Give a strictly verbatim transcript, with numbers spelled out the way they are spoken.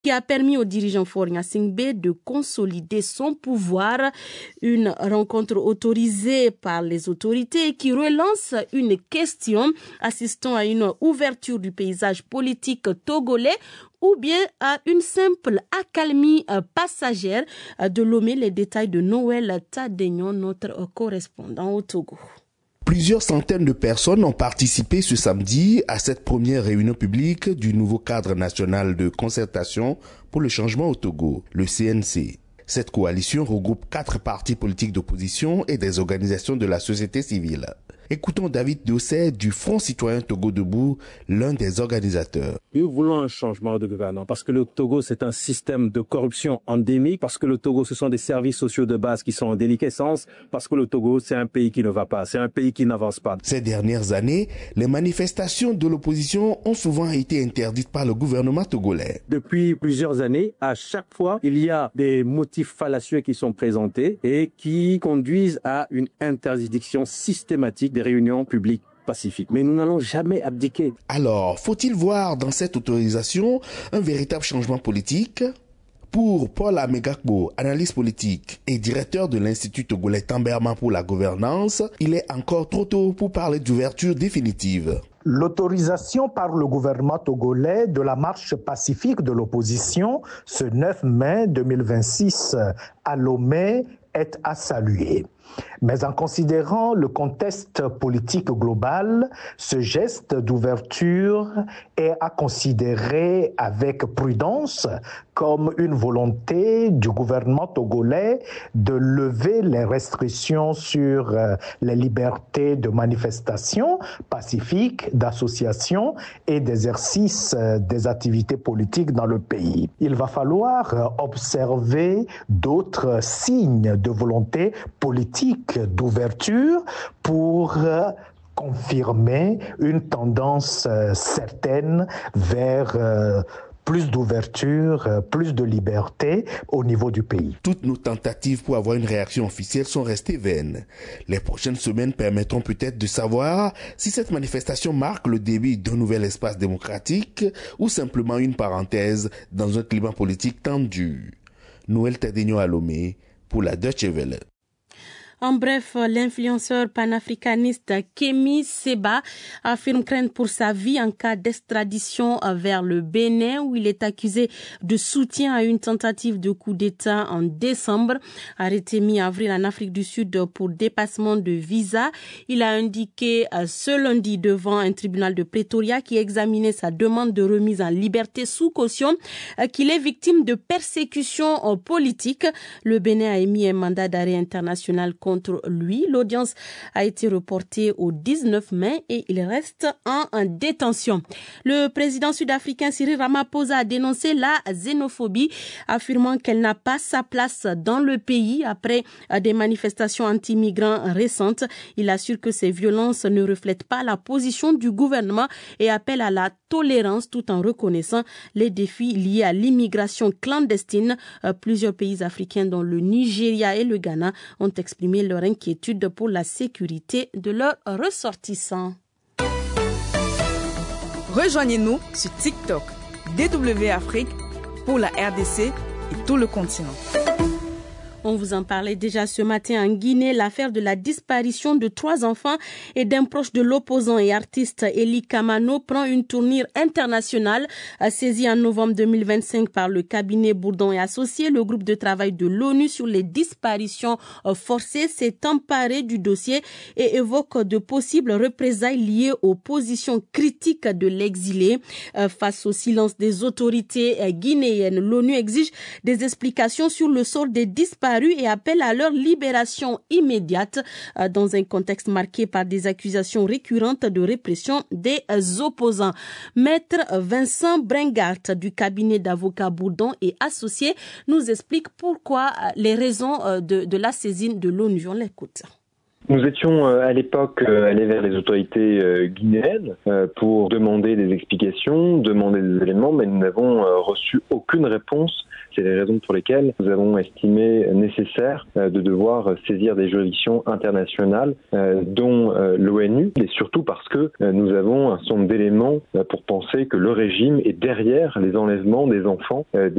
qui a permis au dirigeant Faure Gnassingbé de consolider son pouvoir. Une rencontre autorisée par les autorités qui relance une question assistant à une ouverture du paysage politique togolais ou bien à une simple accalmie passagère. De Lomé, les détails de Noël Tadegnon, notre correspondant au Togo. Plusieurs centaines de personnes ont participé ce samedi à cette première réunion publique du nouveau cadre national de concertation pour le changement au Togo, le C N C. Cette coalition regroupe quatre partis politiques d'opposition et des organisations de la société civile. Écoutons David Dosset du Front citoyen Togo Debout, l'un des organisateurs. Nous voulons un changement de gouvernance parce que le Togo, c'est un système de corruption endémique, parce que le Togo, ce sont des services sociaux de base qui sont en déliquescence, parce que le Togo, c'est un pays qui ne va pas, c'est un pays qui n'avance pas. Ces dernières années, les manifestations de l'opposition ont souvent été interdites par le gouvernement togolais. Depuis plusieurs années, à chaque fois, il y a des motifs fallacieux qui sont présentés et qui conduisent à une interdiction systématique des réunions publiques pacifiques. Mais nous n'allons jamais abdiquer. Alors, faut-il voir dans cette autorisation un véritable changement politique ? Pour Paul Amegakbo, analyste politique et directeur de l'Institut togolais Tamberman pour la gouvernance, il est encore trop tôt pour parler d'ouverture définitive. L'autorisation par le gouvernement togolais de la marche pacifique de l'opposition ce neuf mai deux mille vingt-six à Lomé est à saluer. Mais en considérant le contexte politique global, ce geste d'ouverture est à considérer avec prudence comme une volonté du gouvernement togolais de lever les restrictions sur les libertés de manifestation pacifique, d'association et d'exercice des activités politiques dans le pays. Il va falloir observer d'autres signes de volonté politique d'ouverture pour confirmer une tendance certaine vers plus d'ouverture, plus de liberté au niveau du pays. Toutes nos tentatives pour avoir une réaction officielle sont restées vaines. Les prochaines semaines permettront peut-être de savoir si cette manifestation marque le début d'un nouvel espace démocratique ou simplement une parenthèse dans un climat politique tendu. Noël Tadegnon à Lomé pour la Deutsche Welle. En bref, l'influenceur panafricaniste Kémi Seba affirme craindre pour sa vie en cas d'extradition vers le Bénin où il est accusé de soutien à une tentative de coup d'État en décembre. Arrêté mi-avril en Afrique du Sud pour dépassement de visa, il a indiqué ce lundi devant un tribunal de Pretoria qui examinait sa demande de remise en liberté sous caution qu'il est victime de persécutions politiques. Le Bénin a émis un mandat d'arrêt international contre contre lui. L'audience a été reportée au dix-neuf mai et il reste en, en détention. Le président sud-africain Cyril Ramaphosa a dénoncé la xénophobie, affirmant qu'elle n'a pas sa place dans le pays après des manifestations anti-migrants récentes. Il assure que ces violences ne reflètent pas la position du gouvernement et appelle à la tolérance tout en reconnaissant les défis liés à l'immigration clandestine. Plusieurs pays africains dont le Nigeria et le Ghana ont exprimé leur inquiétude pour la sécurité de leurs ressortissants. Rejoignez-nous sur TikTok, D W Afrique, pour la R D C et tout le continent. On vous en parlait déjà ce matin en Guinée. L'affaire de la disparition de trois enfants et d'un proche de l'opposant et artiste Eli Kamano prend une tournure internationale. Saisi en novembre deux mille vingt-cinq par le cabinet Bourdon et Associés, le groupe de travail de l'ONU sur les disparitions forcées s'est emparé du dossier et évoque de possibles représailles liées aux positions critiques de l'exilé. Face au silence des autorités guinéennes, l'ONU exige des explications sur le sort des disparus et appelle à leur libération immédiate dans un contexte marqué par des accusations récurrentes de répression des opposants. Maître Vincent Brengart du cabinet d'avocats Bourdon et Associés nous explique pourquoi les raisons de, de la saisine de l'ONU. On l'écoute. Nous étions à l'époque allés vers les autorités guinéennes pour demander des explications, demander des éléments, mais nous n'avons reçu aucune réponse. C'est les raisons pour lesquelles nous avons estimé nécessaire de devoir saisir des juridictions internationales, dont l'ONU, et surtout parce que nous avons un certain nombre d'éléments pour penser que le régime est derrière les enlèvements des enfants, des